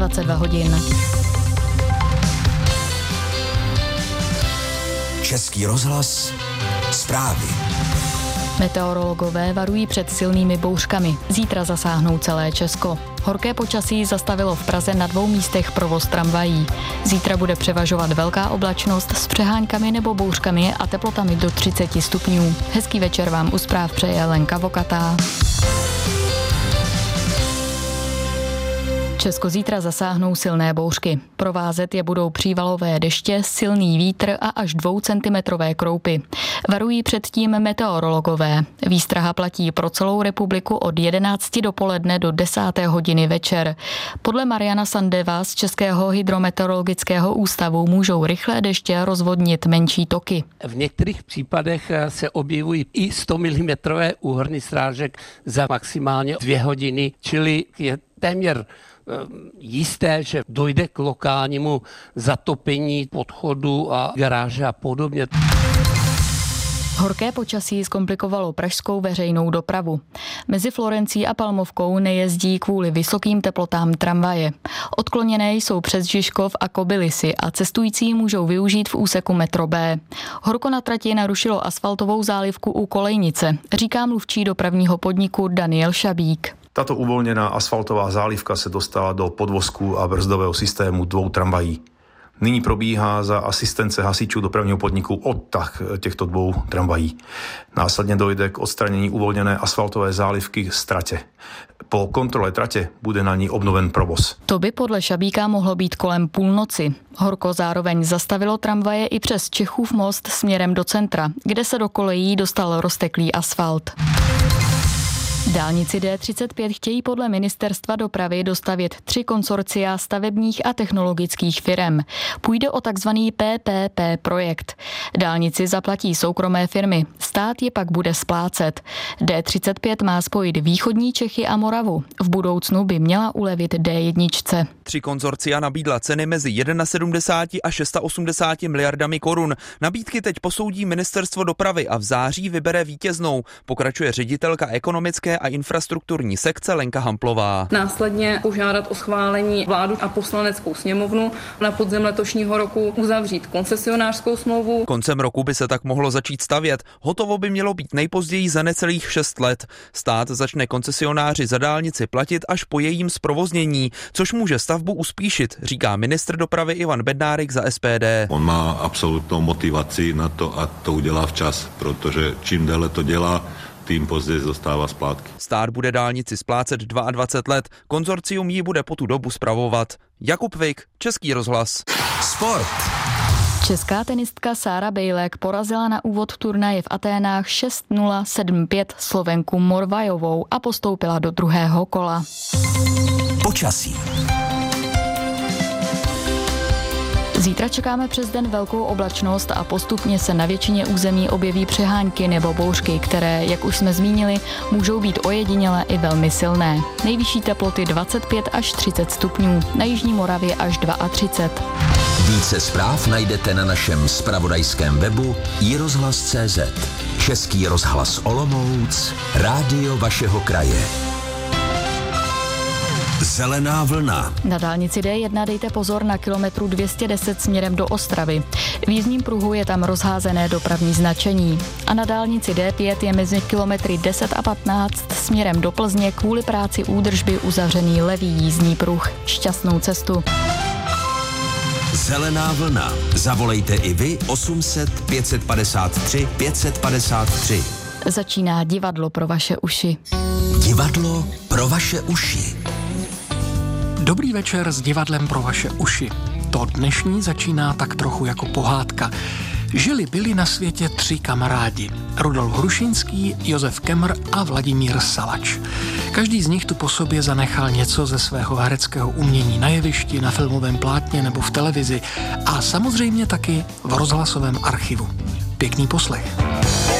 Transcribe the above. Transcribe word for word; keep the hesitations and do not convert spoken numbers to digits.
dvacet dva hodin. Český rozhlas, zprávy. Meteorologové varují před silnými bouřkami. Zítra zasáhnou celé Česko. Horké počasí zastavilo v Praze na dvou místech provoz tramvají. Zítra bude převažovat velká oblačnost s přeháňkami nebo bouřkami a teplotami do třicet stupňů. Hezký večer vám u zpráv přeje Lenka Vokatá. Česko zítra zasáhnou silné bouřky. Provázet je budou přívalové deště, silný vítr a až dvoucentimetrové kroupy. Varují předtím meteorologové. Výstraha platí pro celou republiku od jedenácti dopoledne do desáté hodiny večer. Podle Mariana Sandeva z Českého hydrometeorologického ústavu můžou rychlé deště rozvodnit menší toky. V některých případech se objevují i sto milimetrů úhrny srážek za maximálně dvě hodiny, čili je téměř jisté, že dojde k lokálnímu zatopení podchodu a garáže a podobně. Horké počasí zkomplikovalo pražskou veřejnou dopravu. Mezi Florencí a Palmovkou nejezdí kvůli vysokým teplotám tramvaje. Odkloněné jsou přes Žižkov a Kobylisy a cestující můžou využít v úseku metro B. Horko na trati narušilo asfaltovou zálivku u Kolejnice, říká mluvčí dopravního podniku Daniel Šabík. Tato uvolněná asfaltová zálivka se dostala do podvozku a brzdového systému dvou tramvají. Nyní probíhá za asistence hasičů dopravního podniku odtah těchto dvou tramvají. Následně dojde k odstranění uvolněné asfaltové zálivky z tratě. Po kontrole tratě bude na ní obnoven provoz. To by podle Šabíka mohlo být kolem půlnoci. Horko zároveň zastavilo tramvaje i přes Čechův most směrem do centra, kde se do kolejí dostal rozteklý asfalt. Dálnici D třicet pět chtějí podle ministerstva dopravy dostavět tři konsorcia stavebních a technologických firem. Půjde o takzvaný P P P projekt. Dálnici zaplatí soukromé firmy, stát je pak bude splácet. D třicet pět má spojit východní Čechy a Moravu. V budoucnu by měla ulevit D jedna. Tři konzorcia nabídla ceny mezi sedmdesáti jedna a osmdesáti šesti miliardami korun. Nabídky teď posoudí ministerstvo dopravy a v září vybere vítěznou, pokračuje ředitelka ekonomické a infrastrukturní sekce Lenka Hamplová. Následně požádat o schválení vládu a poslaneckou sněmovnu, na podzim letošního roku uzavřít koncesionářskou smlouvu. Koncem roku by se tak mohlo začít stavět. Hotovo by mělo být nejpozději za necelých šest let. Stát začne koncesionáři za dálnici platit až po jejím zprovoznění, což může stavbu uspíšit, říká ministr dopravy Ivan Bednárik za S P D. On má absolutnou motivaci na to a to udělá včas, protože čím déle to dělá, tím později dostává splátky. Stát bude dálnici splácet dvacet dva let, konzorcium ji bude po tu dobu spravovat. Jakub Vik, Český rozhlas. Sport. Česká tenistka Sára Bejlek porazila na úvod turnaje v Aténách šest nula sedm pět Slovenku Morvajovou a postoupila do druhého kola. Počasí. Zítra čekáme přes den velkou oblačnost a postupně se na většině území objeví přehánky nebo bouřky, které, jak už jsme zmínili, můžou být ojedinělé i velmi silné. Nejvyšší teploty dvacet pět až třicet stupňů, na jižní Moravě až třicet dva. Více zpráv najdete na našem zpravodajském webu i rozhlas tečka cé zet. Český rozhlas Olomouc, rádio vašeho kraje. Zelená vlna. Na dálnici D jedna dejte pozor na kilometru dvě stě deset směrem do Ostravy. V jízdním pruhu je tam rozházené dopravní značení. A na dálnici D pět je mezi kilometry deset a patnáct směrem do Plzně kvůli práci údržby uzavřený levý jízdní pruh. Šťastnou cestu. Zelená vlna. Zavolejte i vy osm set pět padesát tři pět padesát tři. Začíná divadlo pro vaše uši. Divadlo pro vaše uši. Dobrý večer s divadlem pro vaše uši. To dnešní začíná tak trochu jako pohádka. Žili byli na světě tři kamarádi. Rudolf Hrušínský, Josef Kemr a Vladimír Salač. Každý z nich tu po sobě zanechal něco ze svého hereckého umění na jevišti, na filmovém plátně nebo v televizi a samozřejmě taky v rozhlasovém archivu. Pěkný poslech.